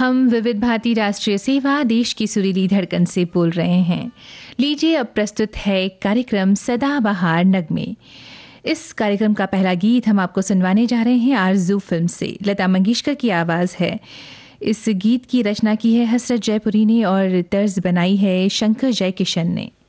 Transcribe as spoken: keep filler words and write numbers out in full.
हम विविध भारती राष्ट्रीय सेवा देश की सुरीली धड़कन से बोल रहे हैं। लीजिए अब प्रस्तुत है कार्यक्रम सदाबहार नगमे। इस कार्यक्रम का पहला गीत हम आपको सुनवाने जा रहे हैं आरज़ू फिल्म से। लता मंगेशकर की आवाज़ है। इस गीत की रचना की है हसरत जयपुरी ने और तर्ज बनाई है शंकर जयकिशन ने।